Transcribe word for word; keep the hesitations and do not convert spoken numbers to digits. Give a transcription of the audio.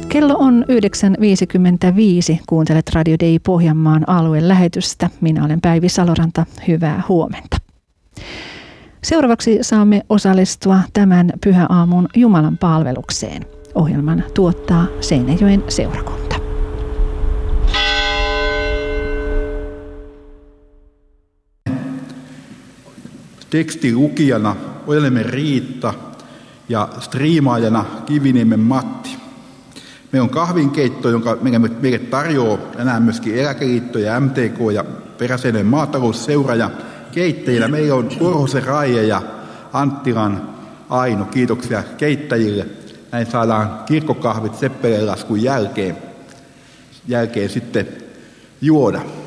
Kello on yhdeksän viisikymmentäviisi. Kuuntelet Radio Dei Pohjanmaan alueen lähetystä. Minä olen Päivi Saloranta. Hyvää huomenta. Seuraavaksi saamme osallistua tämän pyhäaamun Jumalan palvelukseen. Ohjelman tuottaa Seinäjoen seurakunta. Tekstilukijana olemme Riitta ja striimaajana Kiviniemen Matti. Meillä on kahvinkeitto, jonka meille tarjoaa enää myöskin Eläkeliitto ja M T K ja Peräseinäjoen maatalousseura. Ja keittäjillä meillä on Korhosen Raija ja Anttilan Aino. Kiitoksia keittäjille. Näin saadaan kirkkokahvit seppeleenlaskun jälkeen, jälkeen sitten juoda.